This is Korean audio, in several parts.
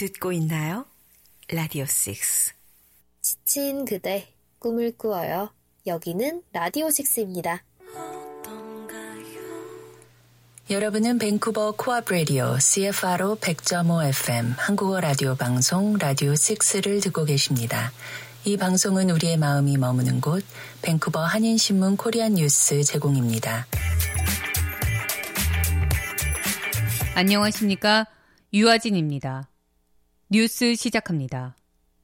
듣고 있나요? 라디오 6. 지친 그대, 꿈을 꾸어요. 여기는 라디오 6입니다. 여러분은 밴쿠버 코앞 라디오 CFRO 100.5 FM 한국어 라디오 방송 라디오 6를 듣고 계십니다. 이 방송은 우리의 마음이 머무는 곳 밴쿠버 한인신문 코리안 뉴스 제공입니다. 안녕하십니까? 유아진입니다. 뉴스 시작합니다.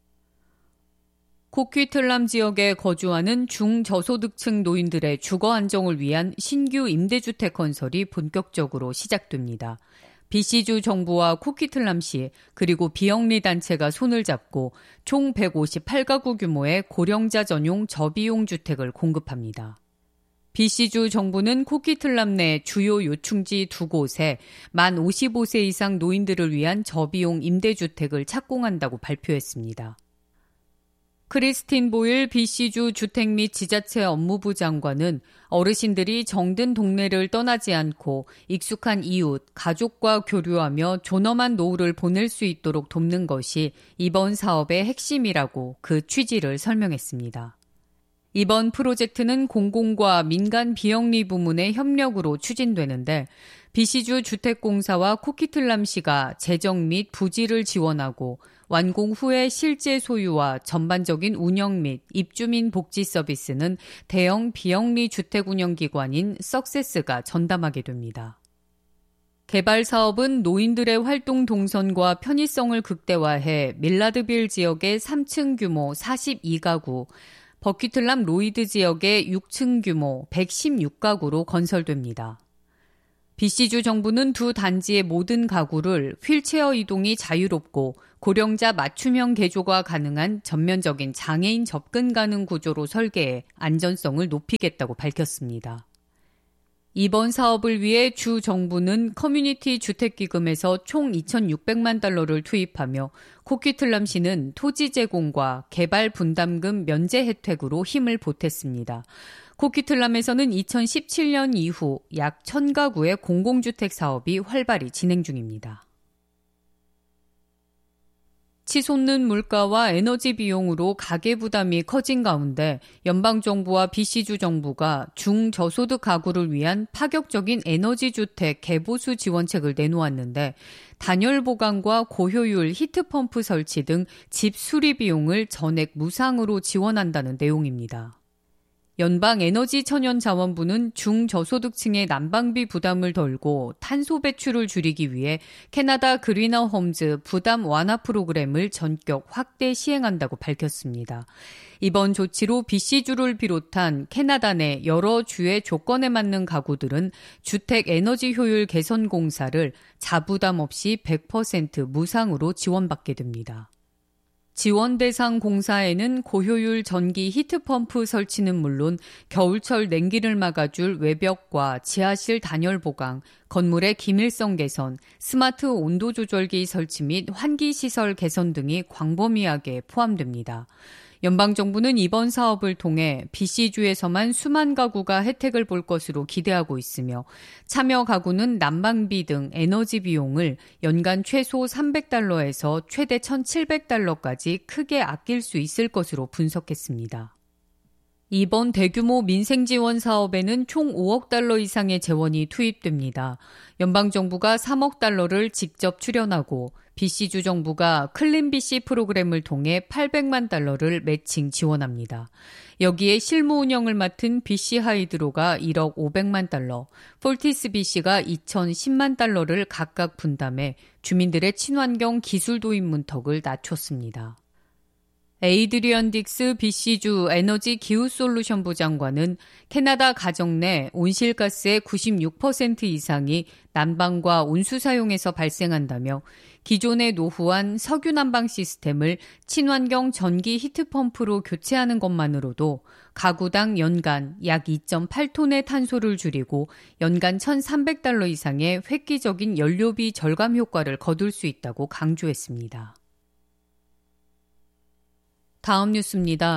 코퀴틀람 지역에 거주하는 중저소득층 노인들의 주거 안정을 위한 신규 임대주택 건설이 본격적으로 시작됩니다. BC주 정부와 코퀴틀람시 그리고 비영리 단체가 손을 잡고 총 158가구 규모의 고령자 전용 저비용 주택을 공급합니다. BC주 정부는 코퀴틀람 내 주요 요충지 2곳에 만 55세 이상 노인들을 위한 저비용 임대주택을 착공한다고 발표했습니다. 크리스틴 보일 BC주 주택 및 지자체 업무부 장관은 어르신들이 정든 동네를 떠나지 않고 익숙한 이웃, 가족과 교류하며 존엄한 노후를 보낼 수 있도록 돕는 것이 이번 사업의 핵심이라고 그 취지를 설명했습니다. 이번 프로젝트는 공공과 민간 비영리 부문의 협력으로 추진되는데 BC주 주택공사와 코퀴틀람시가 재정 및 부지를 지원하고 완공 후에 실제 소유와 전반적인 운영 및 입주민 복지 서비스는 대형 비영리 주택운영기관인 석세스가 전담하게 됩니다. 개발 사업은 노인들의 활동 동선과 편의성을 극대화해 밀라드빌 지역의 3층 규모 42가구, 버퀴틀람 로이드 지역의 6층 규모 116가구로 건설됩니다. BC주 정부는 두 단지의 모든 가구를 휠체어 이동이 자유롭고 고령자 맞춤형 개조가 가능한 전면적인 장애인 접근 가능 구조로 설계해 안전성을 높이겠다고 밝혔습니다. 이번 사업을 위해 주 정부는 커뮤니티 주택기금에서 총 2,600만 달러를 투입하며 코퀴틀람시는 토지 제공과 개발 분담금 면제 혜택으로 힘을 보탰습니다. 코퀴틀람에서는 2017년 이후 약 1,000가구의 공공주택 사업이 활발히 진행 중입니다. 치솟는 물가와 에너지 비용으로 가계 부담이 커진 가운데 연방정부와 BC주 정부가 중저소득 가구를 위한 파격적인 에너지주택 개보수 지원책을 내놓았는데 단열 보강과 고효율 히트펌프 설치 등 집 수리 비용을 전액 무상으로 지원한다는 내용입니다. 연방에너지천연자원부는 중저소득층의 난방비 부담을 덜고 탄소 배출을 줄이기 위해 캐나다 그리너 홈즈 부담 완화 프로그램을 전격 확대 시행한다고 밝혔습니다. 이번 조치로 BC주를 비롯한 캐나다 내 여러 주의 조건에 맞는 가구들은 주택 에너지 효율 개선 공사를 자부담 없이 100% 무상으로 지원받게 됩니다. 지원 대상 공사에는 고효율 전기 히트펌프 설치는 물론 겨울철 냉기를 막아줄 외벽과 지하실 단열 보강, 건물의 기밀성 개선, 스마트 온도 조절기 설치 및 환기시설 개선 등이 광범위하게 포함됩니다. 연방정부는 이번 사업을 통해 BC주에서만 수만 가구가 혜택을 볼 것으로 기대하고 있으며 참여 가구는 난방비 등 에너지 비용을 연간 최소 300달러에서 최대 1,700달러까지 크게 아낄 수 있을 것으로 분석했습니다. 이번 대규모 민생지원 사업에는 총 5억 달러 이상의 재원이 투입됩니다. 연방정부가 3억 달러를 직접 출연하고 BC주 정부가 클린BC 프로그램을 통해 800만 달러를 매칭 지원합니다. 여기에 실무 운영을 맡은 BC하이드로가 1억 500만 달러, 폴티스BC가 2,010만 달러를 각각 분담해 주민들의 친환경 기술 도입 문턱을 낮췄습니다. 에이드리언 딕스 BC주 에너지 기후솔루션부 장관은 캐나다 가정 내 온실가스의 96% 이상이 난방과 온수 사용에서 발생한다며 기존의 노후한 석유 난방 시스템을 친환경 전기 히트펌프로 교체하는 것만으로도 가구당 연간 약 2.8톤의 탄소를 줄이고 연간 1,300달러 이상의 획기적인 연료비 절감 효과를 거둘 수 있다고 강조했습니다. 다음 뉴스입니다.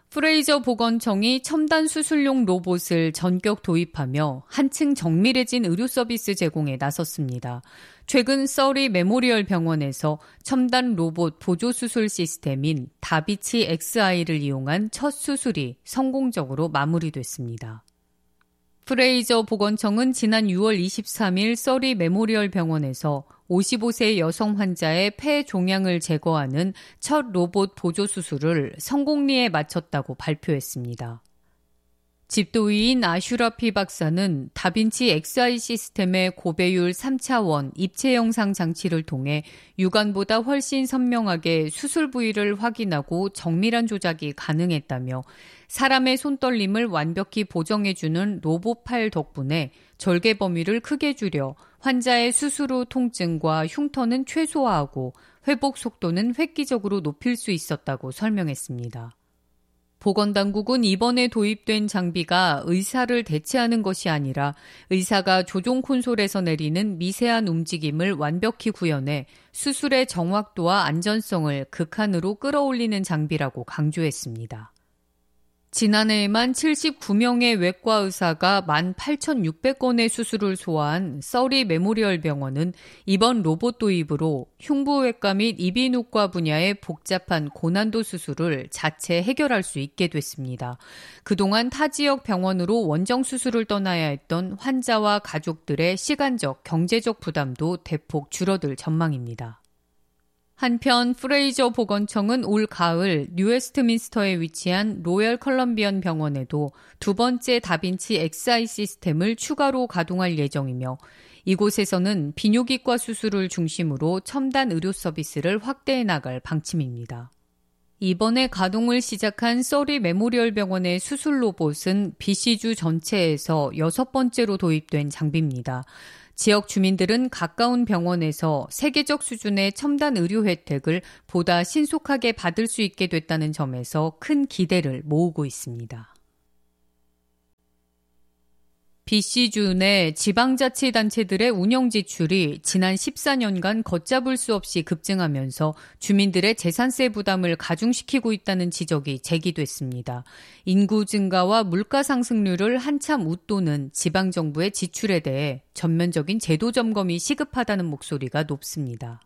프레이저 보건청이 첨단 수술용 로봇을 전격 도입하며 한층 정밀해진 의료 서비스 제공에 나섰습니다. 최근 서리 메모리얼 병원에서 첨단 로봇 보조 수술 시스템인 다비치 XI를 이용한 첫 수술이 성공적으로 마무리됐습니다. 프레이저 보건청은 지난 6월 23일 서리 메모리얼 병원에서 55세 여성 환자의 폐 종양을 제거하는 첫 로봇 보조 수술을 성공리에 마쳤다고 발표했습니다. 집도의인 아슈라피 박사는 다빈치 XI 시스템의 고배율 3차원 입체 영상 장치를 통해 육안보다 훨씬 선명하게 수술 부위를 확인하고 정밀한 조작이 가능했다며 사람의 손떨림을 완벽히 보정해주는 로봇 팔 덕분에 절개 범위를 크게 줄여 환자의 수술 후 통증과 흉터는 최소화하고 회복 속도는 획기적으로 높일 수 있었다고 설명했습니다. 보건당국은 이번에 도입된 장비가 의사를 대체하는 것이 아니라 의사가 조종 콘솔에서 내리는 미세한 움직임을 완벽히 구현해 수술의 정확도와 안전성을 극한으로 끌어올리는 장비라고 강조했습니다. 지난해에만 79명의 외과 의사가 18,600건의 수술을 소화한 서리 메모리얼 병원은 이번 로봇 도입으로 흉부외과 및 이비인후과 분야의 복잡한 고난도 수술을 자체 해결할 수 있게 됐습니다. 그동안 타 지역 병원으로 원정 수술을 떠나야 했던 환자와 가족들의 시간적, 경제적 부담도 대폭 줄어들 전망입니다. 한편 프레이저 보건청은 올 가을 뉴웨스트민스터에 위치한 로열 컬럼비언 병원에도 두 번째 다빈치 XI 시스템을 추가로 가동할 예정이며 이곳에서는 비뇨기과 수술을 중심으로 첨단 의료 서비스를 확대해 나갈 방침입니다. 이번에 가동을 시작한 서리 메모리얼 병원의 수술 로봇은 BC주 전체에서 6번째로 도입된 장비입니다. 지역 주민들은 가까운 병원에서 세계적 수준의 첨단 의료 혜택을 보다 신속하게 받을 수 있게 됐다는 점에서 큰 기대를 모으고 있습니다. BC주 내 지방자치단체들의 운영 지출이 지난 14년간 걷잡을 수 없이 급증하면서 주민들의 재산세 부담을 가중시키고 있다는 지적이 제기됐습니다. 인구 증가와 물가 상승률을 한참 웃도는 지방정부의 지출에 대해 전면적인 제도 점검이 시급하다는 목소리가 높습니다.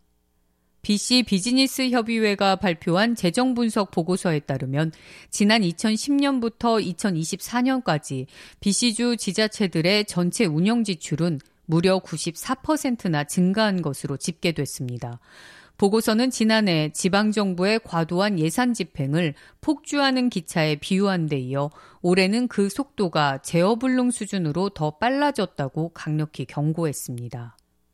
BC 비즈니스 협의회가 발표한 재정 분석 보고서에 따르면 지난 2010년부터 2024년까지 BC주 지자체들의 전체 운영 지출은 무려 94%나 증가한 것으로 집계됐습니다. 보고서는 지난해 지방정부의 과도한 예산 집행을 폭주하는 기차에 비유한 데 이어 올해는 그 속도가 제어불능 수준으로 더 빨라졌다고 강력히 경고했습니다.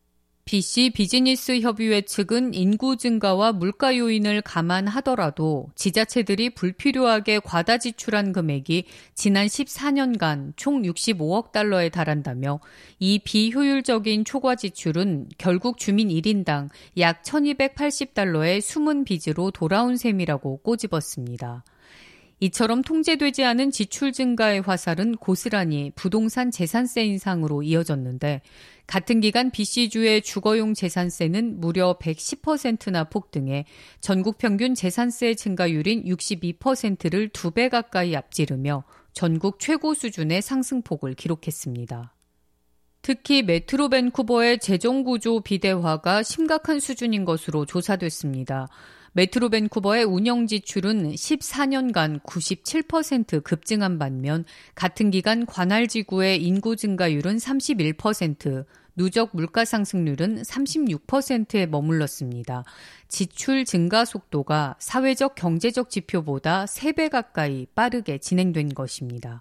BC 비즈니스 협의회 측은 인구 증가와 물가 요인을 감안하더라도 지자체들이 불필요하게 과다 지출한 금액이 지난 14년간 총 65억 달러에 달한다며 이 비효율적인 초과 지출은 결국 주민 1인당 약 1,280달러의 숨은 빚으로 돌아온 셈이라고 꼬집었습니다. 이처럼 통제되지 않은 지출 증가의 화살은 고스란히 부동산 재산세 인상으로 이어졌는데 같은 기간 BC주의 주거용 재산세는 무려 110%나 폭등해 전국 평균 재산세 증가율인 62%를 2배 가까이 앞지르며 전국 최고 수준의 상승폭을 기록했습니다. 특히 메트로 밴쿠버의 재정구조 비대화가 심각한 수준인 것으로 조사됐습니다. 메트로 밴쿠버의 운영 지출은 14년간 97% 급증한 반면 같은 기간 관할 지구의 인구 증가율은 31%, 누적 물가 상승률은 36%에 머물렀습니다. 지출 증가 속도가 사회적 경제적 지표보다 3배 가까이 빠르게 진행된 것입니다.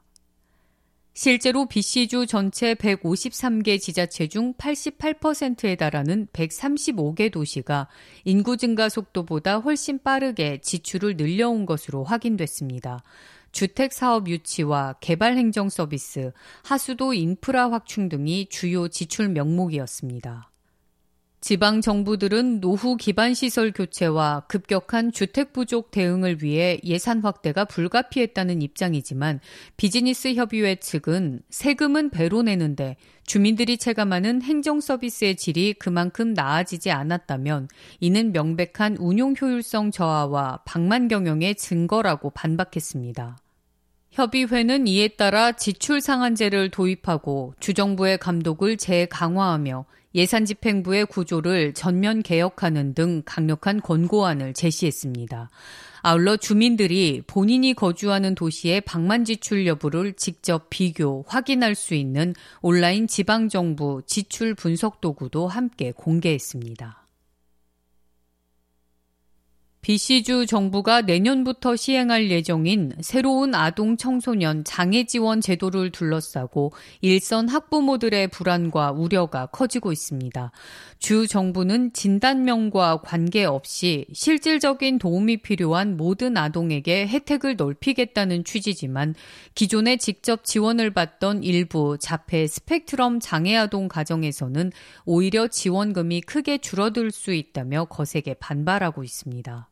실제로 BC주 전체 153개 지자체 중 88%에 달하는 135개 도시가 인구 증가 속도보다 훨씬 빠르게 지출을 늘려온 것으로 확인됐습니다. 주택사업 유치와 개발행정 서비스, 하수도 인프라 확충 등이 주요 지출 명목이었습니다. 지방 정부들은 노후 기반 시설 교체와 급격한 주택 부족 대응을 위해 예산 확대가 불가피했다는 입장이지만 비즈니스 협의회 측은 세금은 배로 내는데 주민들이 체감하는 행정 서비스의 질이 그만큼 나아지지 않았다면 이는 명백한 운용 효율성 저하와 방만 경영의 증거라고 반박했습니다. 협의회는 이에 따라 지출 상한제를 도입하고 주정부의 감독을 재강화하며 예산집행부의 구조를 전면 개혁하는 등 강력한 권고안을 제시했습니다. 아울러 주민들이 본인이 거주하는 도시의 방만 지출 여부를 직접 비교, 확인할 수 있는 온라인 지방정부 지출 분석 도구도 함께 공개했습니다. BC주 정부가 내년부터 시행할 예정인 새로운 아동 청소년 장애 지원 제도를 둘러싸고 일선 학부모들의 불안과 우려가 커지고 있습니다. 주 정부는 진단명과 관계없이 실질적인 도움이 필요한 모든 아동에게 혜택을 넓히겠다는 취지지만 기존에 직접 지원을 받던 일부 자폐 스펙트럼 장애 아동 가정에서는 오히려 지원금이 크게 줄어들 수 있다며 거세게 반발하고 있습니다.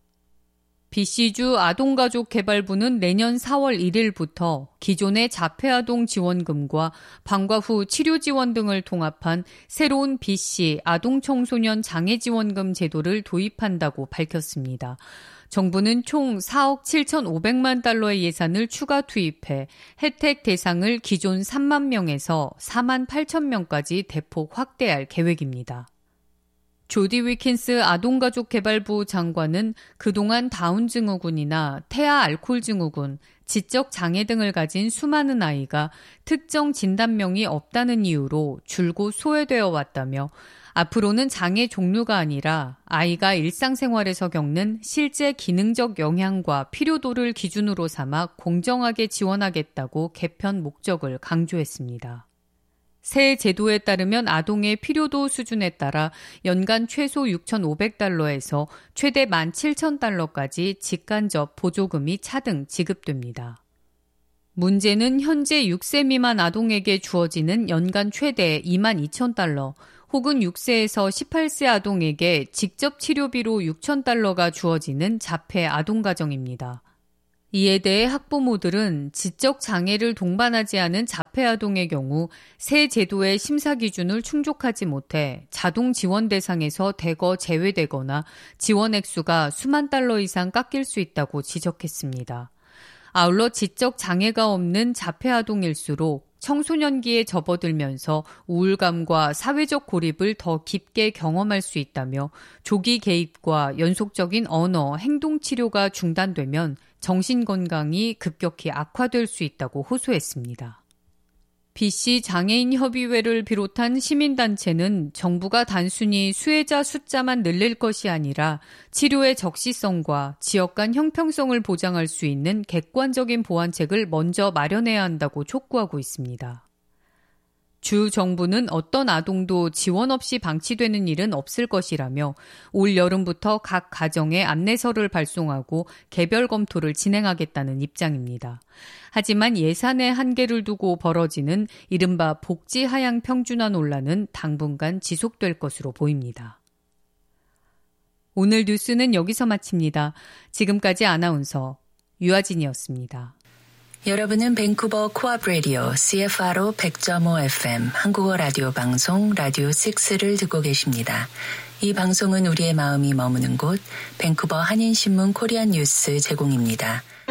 BC주 아동가족개발부는 내년 4월 1일부터 기존의 자폐아동 지원금과 방과 후 치료 지원 등을 통합한 새로운 BC 아동청소년 장애지원금 제도를 도입한다고 밝혔습니다. 정부는 총 4억 7,500만 달러의 예산을 추가 투입해 혜택 대상을 기존 3만 명에서 4만 8천 명까지 대폭 확대할 계획입니다. 조디 위킨스 아동가족개발부 장관은 그동안 다운 증후군이나 태아 알코올 증후군, 지적 장애 등을 가진 수많은 아이가 특정 진단명이 없다는 이유로 줄곧 소외되어 왔다며 앞으로는 장애 종류가 아니라 아이가 일상생활에서 겪는 실제 기능적 영향과 필요도를 기준으로 삼아 공정하게 지원하겠다고 개편 목적을 강조했습니다. 새 제도에 따르면 아동의 필요도 수준에 따라 연간 최소 6,500달러에서 최대 17,000달러까지 직간접 보조금이 차등 지급됩니다. 문제는 현재 6세 미만 아동에게 주어지는 연간 최대 22,000달러 혹은 6세에서 18세 아동에게 직접 치료비로 6,000달러가 주어지는 자폐 아동가정입니다. 이에 대해 학부모들은 지적 장애를 동반하지 않은 자폐 아동의 경우 새 제도의 심사 기준을 충족하지 못해 자동 지원 대상에서 대거 제외되거나 지원 액수가 수만 달러 이상 깎일 수 있다고 지적했습니다. 아울러 지적 장애가 없는 자폐 아동일수록 청소년기에 접어들면서 우울감과 사회적 고립을 더 깊게 경험할 수 있다며 조기 개입과 연속적인 언어, 행동 치료가 중단되면 정신건강이 급격히 악화될 수 있다고 호소했습니다. BC 장애인협의회를 비롯한 시민단체는 정부가 단순히 수혜자 숫자만 늘릴 것이 아니라 치료의 적시성과 지역 간 형평성을 보장할 수 있는 객관적인 보완책을 먼저 마련해야 한다고 촉구하고 있습니다. 주 정부는 어떤 아동도 지원 없이 방치되는 일은 없을 것이라며 올 여름부터 각 가정에 안내서를 발송하고 개별 검토를 진행하겠다는 입장입니다. 하지만 예산의 한계를 두고 벌어지는 이른바 복지 하향 평준화 논란은 당분간 지속될 것으로 보입니다. 오늘 뉴스는 여기서 마칩니다. 지금까지 아나운서 유아진이었습니다. 여러분은 밴쿠버 코압 라디오 CFRO 100.5 FM 한국어 라디오 방송 라디오 6를 듣고 계십니다. 이 방송은 우리의 마음이 머무는 곳 밴쿠버 한인신문 코리안 뉴스 제공입니다.